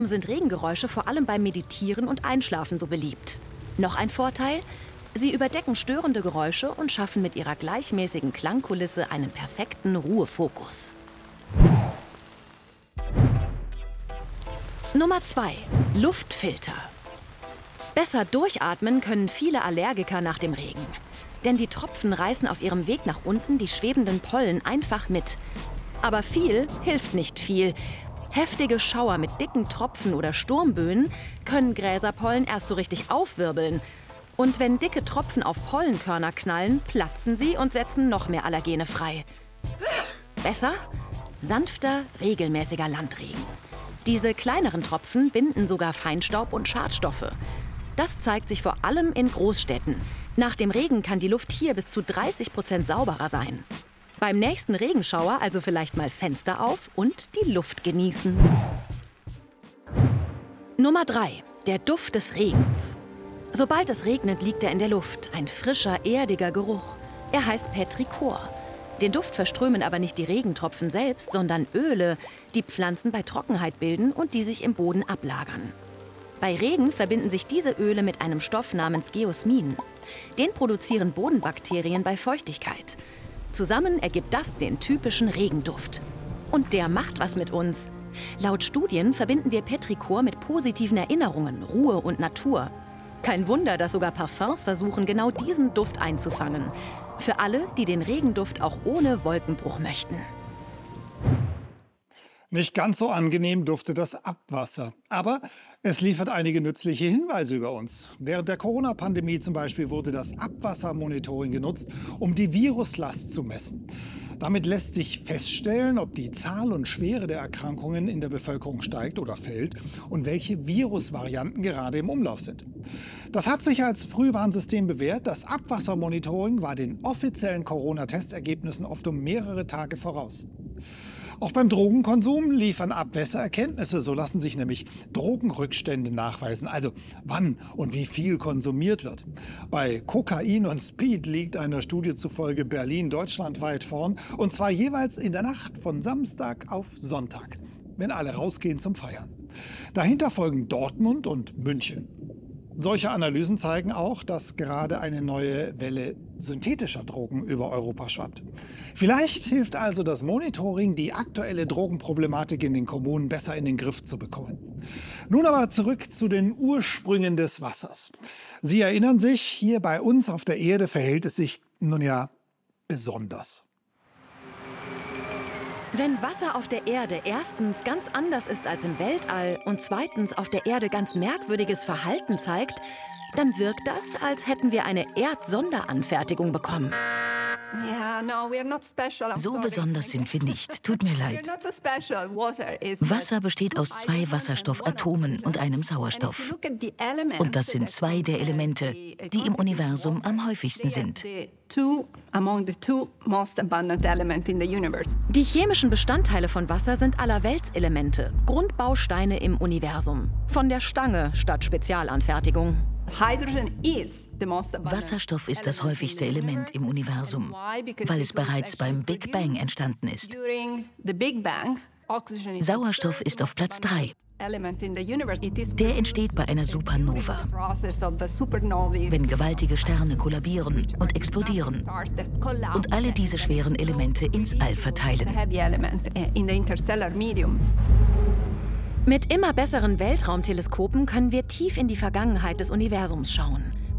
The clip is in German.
Sind Regengeräusche vor allem beim Meditieren und Einschlafen so beliebt. Noch ein Vorteil? Sie überdecken störende Geräusche und schaffen mit ihrer gleichmäßigen Klangkulisse einen perfekten Ruhefokus. Nummer 2. Luftfilter. Besser durchatmen können viele Allergiker nach dem Regen. Denn die Tropfen reißen auf ihrem Weg nach unten die schwebenden Pollen einfach mit. Aber viel hilft nicht viel. Heftige Schauer mit dicken Tropfen oder Sturmböen können Gräserpollen erst so richtig aufwirbeln. Und wenn dicke Tropfen auf Pollenkörner knallen, platzen sie und setzen noch mehr Allergene frei. Besser? Sanfter, regelmäßiger Landregen. Diese kleineren Tropfen binden sogar Feinstaub und Schadstoffe. Das zeigt sich vor allem in Großstädten. Nach dem Regen kann die Luft hier bis zu 30% sauberer sein. Beim nächsten Regenschauer also vielleicht mal Fenster auf und die Luft genießen. Nummer 3. Der Duft des Regens. Sobald es regnet, liegt er in der Luft. Ein frischer, erdiger Geruch. Er heißt Petrichor. Den Duft verströmen aber nicht die Regentropfen selbst, sondern Öle, die Pflanzen bei Trockenheit bilden und die sich im Boden ablagern. Bei Regen verbinden sich diese Öle mit einem Stoff namens Geosmin. Den produzieren Bodenbakterien bei Feuchtigkeit. Zusammen ergibt das den typischen Regenduft. Und der macht was mit uns. Laut Studien verbinden wir Petrichor mit positiven Erinnerungen, Ruhe und Natur. Kein Wunder, dass sogar Parfums versuchen, genau diesen Duft einzufangen. Für alle, die den Regenduft auch ohne Wolkenbruch möchten. Nicht ganz so angenehm duftet das Abwasser. Aber es liefert einige nützliche Hinweise über uns. Während der Corona-Pandemie zum Beispiel wurde das Abwassermonitoring genutzt, um die Viruslast zu messen. Damit lässt sich feststellen, ob die Zahl und Schwere der Erkrankungen in der Bevölkerung steigt oder fällt und welche Virusvarianten gerade im Umlauf sind. Das hat sich als Frühwarnsystem bewährt. Das Abwassermonitoring war den offiziellen Corona-Testergebnissen oft um mehrere Tage voraus. Auch beim Drogenkonsum liefern Abwässer Erkenntnisse. So lassen sich nämlich Drogenrückstände nachweisen, also wann und wie viel konsumiert wird. Bei Kokain und Speed liegt einer Studie zufolge Berlin deutschlandweit vorn, und zwar jeweils in der Nacht von Samstag auf Sonntag, wenn alle rausgehen zum Feiern. Dahinter folgen Dortmund und München. Solche Analysen zeigen auch, dass gerade eine neue Welle synthetischer Drogen über Europa schwappt. Vielleicht hilft also das Monitoring, die aktuelle Drogenproblematik in den Kommunen besser in den Griff zu bekommen. Nun aber zurück zu den Ursprüngen des Wassers. Sie erinnern sich, hier bei uns auf der Erde verhält es sich nun ja besonders. Wenn Wasser auf der Erde erstens ganz anders ist als im Weltall und zweitens auf der Erde ganz merkwürdiges Verhalten zeigt, dann wirkt das, als hätten wir eine Erdsonderanfertigung bekommen. So besonders sind wir nicht. Tut mir leid. Wasser besteht aus 2 Wasserstoffatomen und einem Sauerstoff. Und das sind 2 der Elemente, die im Universum am häufigsten sind. Die chemischen Bestandteile von Wasser sind Allerweltselemente, Grundbausteine im Universum. Von der Stange statt Spezialanfertigung. Wasserstoff ist das häufigste Element im Universum, weil es bereits beim Big Bang entstanden ist. Sauerstoff ist auf Platz 3. Der entsteht bei einer Supernova, wenn gewaltige Sterne kollabieren und explodieren und alle diese schweren Elemente ins All verteilen. Mit immer besseren Weltraumteleskopen können wir tief in die Vergangenheit des Universums schauen.